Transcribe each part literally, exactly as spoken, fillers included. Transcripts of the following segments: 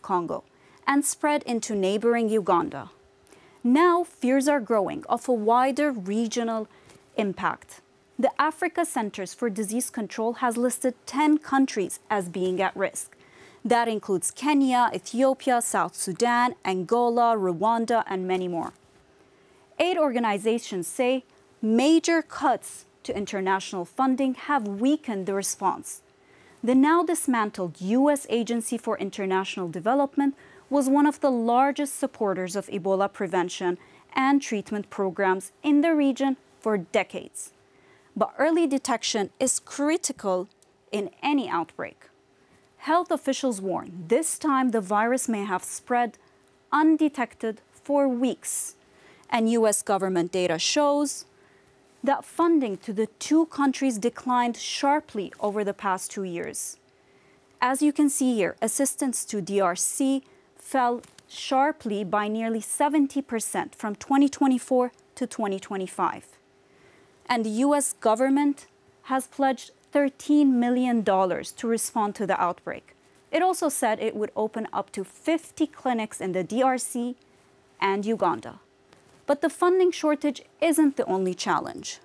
Congo and spread into neighboring Uganda. Now, fears are growing of a wider regional impact. The Africa Centers for Disease Control has listed ten countries as being at risk. That includes Kenya, Ethiopia, South Sudan, Angola, Rwanda, and many more. Aid organizations say major cuts to international funding have weakened the response. The now dismantled U S Agency for International Development was one of the largest supporters of Ebola prevention and treatment programs in the region for decades. But early detection is critical in any outbreak. Health officials warn this time the virus may have spread undetected for weeks. And U S government data shows that funding to the two countries declined sharply over the past two years. As you can see here, assistance to D R C fell sharply by nearly seventy percent from twenty twenty-four to twenty twenty-five. And the U S government has pledged thirteen million dollars to respond to the outbreak. It also said it would open up to fifty clinics in the D R C and Uganda. But the funding shortage isn't the only challenge.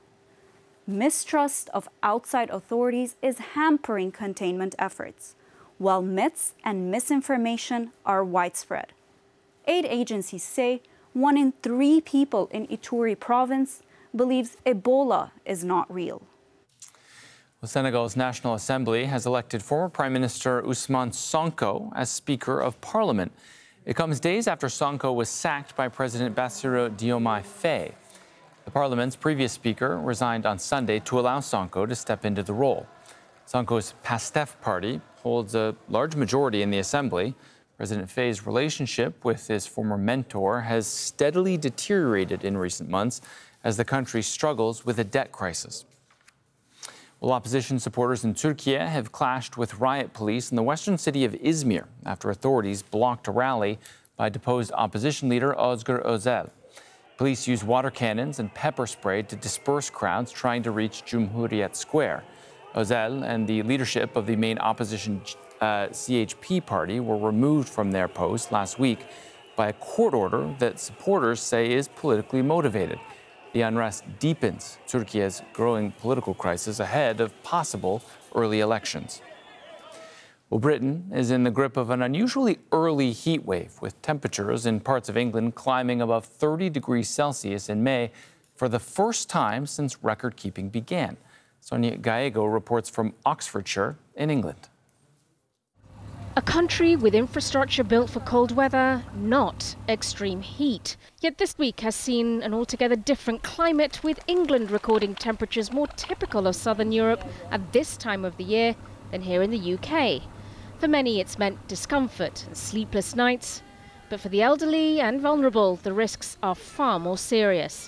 Mistrust of outside authorities is hampering containment efforts, while myths and misinformation are widespread. Aid agencies say one in three people in Ituri province believes Ebola is not real. Well, Senegal's National Assembly has elected former Prime Minister Ousmane Sonko as Speaker of Parliament. It comes days after Sonko was sacked by President Bassirou Diomaye Faye. The Parliament's previous Speaker resigned on Sunday to allow Sonko to step into the role. Sonko's PASTEF party holds a large majority in the Assembly. President Faye's relationship with his former mentor has steadily deteriorated in recent months as the country struggles with a debt crisis. Well, opposition supporters in Turkey have clashed with riot police in the western city of Izmir after authorities blocked a rally by deposed opposition leader Özgür Özel. Police used water cannons and pepper spray to disperse crowds trying to reach Cumhuriyet Square. Özel and the leadership of the main opposition uh, C H P party were removed from their post last week by a court order that supporters say is politically motivated. The unrest deepens Turkey's growing political crisis ahead of possible early elections. Well, Britain is in the grip of an unusually early heat wave, with temperatures in parts of England climbing above thirty degrees Celsius in May for the first time since record-keeping began. Sonia Gallego reports from Oxfordshire in England. A country with infrastructure built for cold weather, not extreme heat. Yet this week has seen an altogether different climate, with England recording temperatures more typical of southern Europe at this time of the year than here in the U K. For many, it's meant discomfort and sleepless nights. But for the elderly and vulnerable, the risks are far more serious.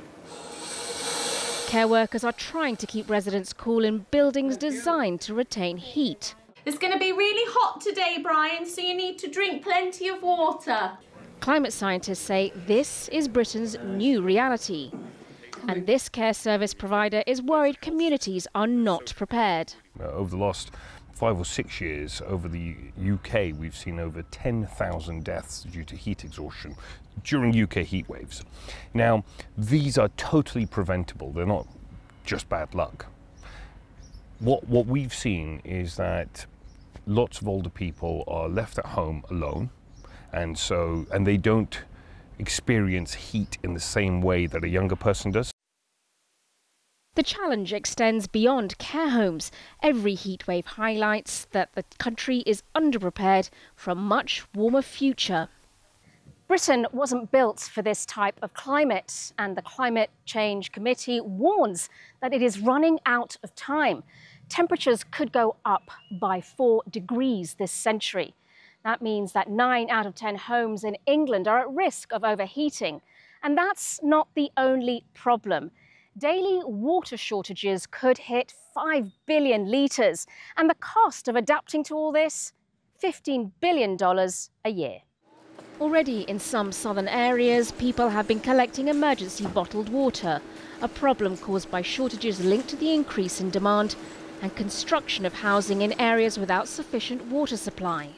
Care workers are trying to keep residents cool in buildings designed to retain heat. It's going to be really hot today, Brian, so you need to drink plenty of water. Climate scientists say this is Britain's new reality. And this care service provider is worried communities are not prepared. Uh, over the last five or six years, over the U K, we've seen over ten thousand deaths due to heat exhaustion during U K heat waves. Now, these are totally preventable. They're not just bad luck. What, what we've seen is that lots of older people are left at home alone, and so and they don't experience heat in the same way that a younger person does. The challenge extends beyond care homes. Every heatwave highlights that the country is underprepared for a much warmer future. Britain wasn't built for this type of climate, and the Climate Change Committee warns that it is running out of time. Temperatures could go up by four degrees this century. That means that nine out of ten homes in England are at risk of overheating. And that's not the only problem. Daily water shortages could hit five billion litres. And the cost of adapting to all this, fifteen billion dollars a year. Already in some southern areas, people have been collecting emergency bottled water, a problem caused by shortages linked to the increase in demand and construction of housing in areas without sufficient water supply.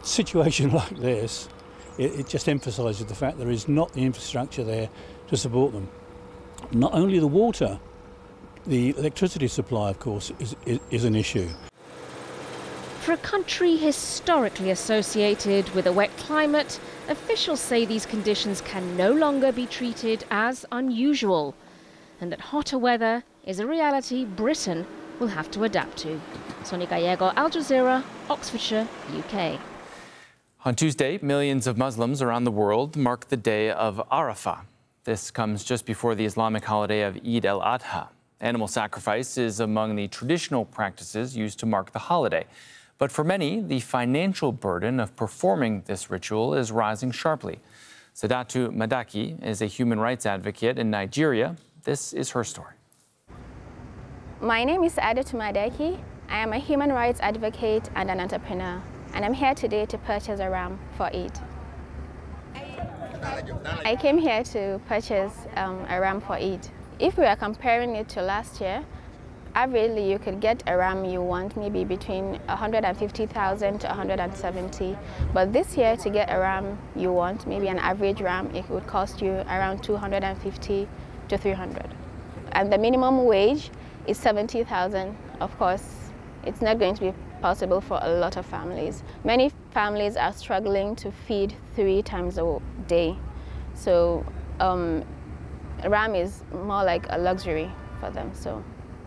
situation like this, it, it just emphasises the fact there is not the infrastructure there to support them. Not only the water, the electricity supply, of course, is, is, is an issue. For a country historically associated with a wet climate, officials say these conditions can no longer be treated as unusual, and that hotter weather is a reality Britain will have to adapt to. Sonia Gallego, Al Jazeera, Oxfordshire, U K. On Tuesday, millions of Muslims around the world mark the day of Arafah. This comes just before the Islamic holiday of Eid al-Adha. Animal sacrifice is among the traditional practices used to mark the holiday. But for many, the financial burden of performing this ritual is rising sharply. Sadatu Madaki is a human rights advocate in Nigeria. This is her story. My name is Sadatu Madaki. I am a human rights advocate and an entrepreneur, and I'm here today to purchase a ram for Eid. I came here to purchase um, a ram for Eid. If we are comparing it to last year, averagely you could get a ram you want maybe between one hundred fifty thousand to one hundred seventy. But this year, to get a ram you want, maybe an average ram, it would cost you around two hundred fifty to three hundred. And the minimum wage is seventy thousand. Of course, it's not going to be possible for a lot of families. Many families are struggling to feed three times a day. So um, ram is more like a luxury for them. So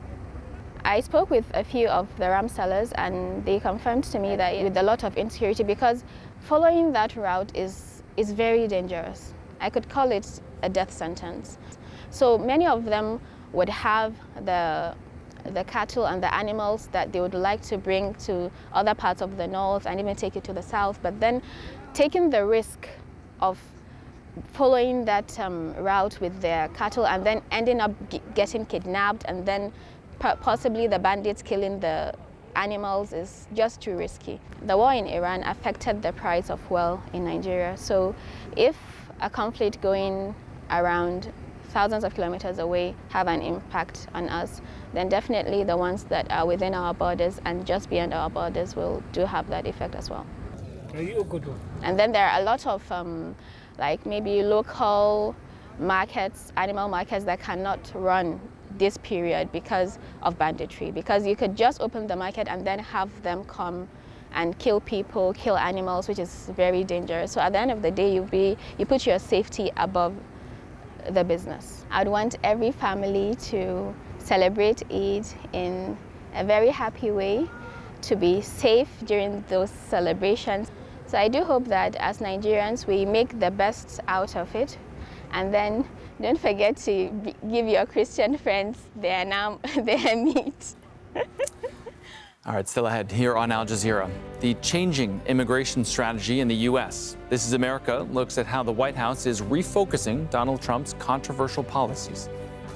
I spoke with a few of the ram sellers, and they confirmed to me that with a lot of insecurity, because following that route is, is very dangerous. I could call it a death sentence. So many of them would have the, the cattle and the animals that they would like to bring to other parts of the north and even take it to the south, but then taking the risk of following that um, route with their cattle and then ending up getting kidnapped, and then possibly the bandits killing the animals is just too risky. The war in Iran affected the price of oil in Nigeria. So if a conflict going around thousands of kilometers away have an impact on us, then definitely the ones that are within our borders and just beyond our borders will do have that effect as well. And then there are a lot of um, like maybe local markets, animal markets that cannot run this period because of banditry, because you could just open the market and then have them come and kill people, kill animals, which is very dangerous. So at the end of the day, you be you put your safety above the business. I'd want every family to celebrate Eid in a very happy way, to be safe during those celebrations. So I do hope that as Nigerians, we make the best out of it. And then don't forget to give your Christian friends their, now, their meat. All right, still ahead here on Al Jazeera. The changing immigration strategy in the U S. This is America looks at how the White House is refocusing Donald Trump's controversial policies.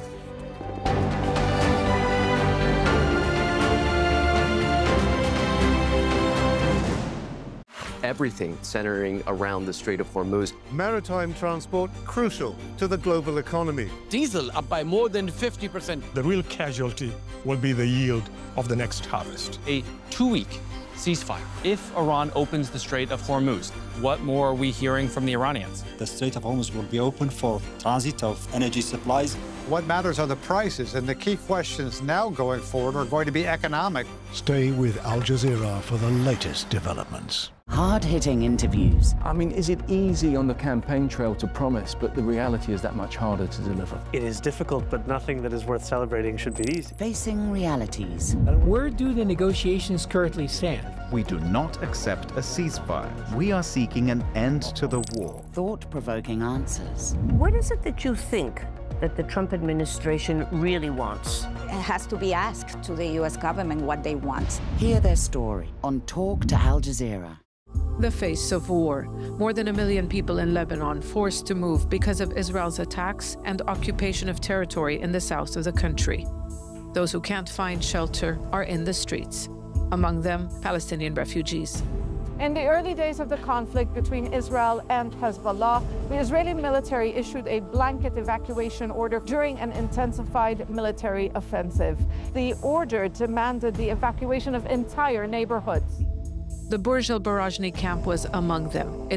Everything centering around the Strait of Hormuz. Maritime transport crucial to the global economy. Diesel up by more than fifty percent. The real casualty will be the yield of the next harvest. A two-week ceasefire. If Iran opens the Strait of Hormuz, what more are we hearing from the Iranians? The Strait of Hormuz will be open for transit of energy supplies. What matters are the prices, and the key questions now going forward are going to be economic. Stay with Al Jazeera for the latest developments. Hard-hitting interviews. I mean, is it easy on the campaign trail to promise, but the reality is that much harder to deliver? It is difficult, but nothing that is worth celebrating should be easy. Facing realities. Where do the negotiations currently stand? We do not accept a ceasefire. We are seeking an end to the war. Thought-provoking answers. What is it that you think that the Trump administration really wants? It has to be asked to the U S government what they want. Hear their story on Talk to Al Jazeera. The face of war. More than a million people in Lebanon forced to move because of Israel's attacks and occupation of territory in the south of the country. Those who can't find shelter are in the streets, among them Palestinian refugees. In the early days of the conflict between Israel and Hezbollah, the Israeli military issued a blanket evacuation order during an intensified military offensive. The order demanded the evacuation of entire neighborhoods. The Burj al Barajni camp was among them. It